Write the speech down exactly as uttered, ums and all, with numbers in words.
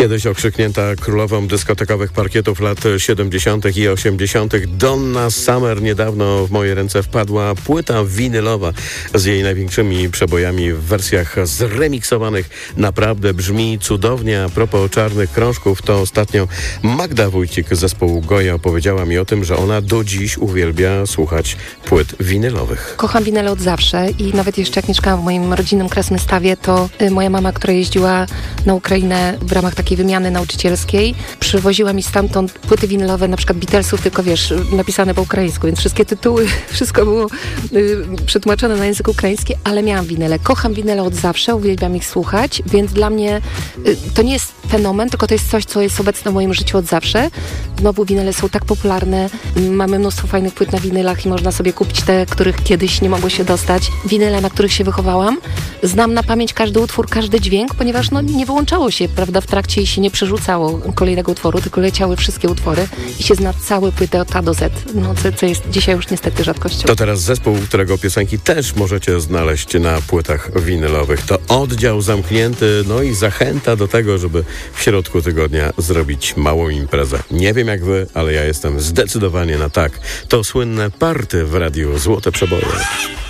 Kiedyś okrzyknięta królową dyskotekowych parkietów lat siedemdziesiątych i osiemdziesiątych Donna Summer, niedawno w moje ręce wpadła płyta winylowa z jej największymi przebojami w wersjach zremiksowanych. Naprawdę brzmi cudownie. A propos czarnych krążków, to ostatnio Magda Wójcik z zespołu Goja opowiedziała mi o tym, że ona do dziś uwielbia słuchać płyt winylowych. Kocham winyle od zawsze i nawet jeszcze jak mieszkałam w moim rodzinnym Krasnystawie, to y, moja mama, która jeździła na Ukrainę w ramach takiej wymiany nauczycielskiej, przywoziła mi stamtąd płyty winylowe, na przykład Beatlesów, tylko wiesz, napisane po ukraińsku, więc wszystkie tytuły, wszystko było y, przetłumaczone na język ukraiński, ale miałam winyle. Kocham winyle od zawsze, uwielbiam ich słuchać, więc dla mnie y, to nie jest fenomen, tylko to jest coś, co jest obecne w moim życiu od zawsze. Znowu winyle są tak popularne, mamy mnóstwo fajnych płyt na winylach i można sobie kupić te, których kiedyś nie mogło się dostać. Winyle, na których się wychowałam. Znam na pamięć każdy utwór, każdy dźwięk, ponieważ no, nie wyłączało się, prawda, w trakcie i się nie przerzucało kolejnego utworu, tylko leciały wszystkie utwory i się zna całe płyty od A do Z, no, co, co jest dzisiaj już niestety rzadkością. To teraz zespół, którego piosenki też możecie znaleźć na płytach winylowych. To Oddział Zamknięty, no i zachęta do tego, żeby w środku tygodnia zrobić małą imprezę. Nie wiem jak wy, ale ja jestem zdecydowanie na tak. To słynne party w radiu Złote Przeboje.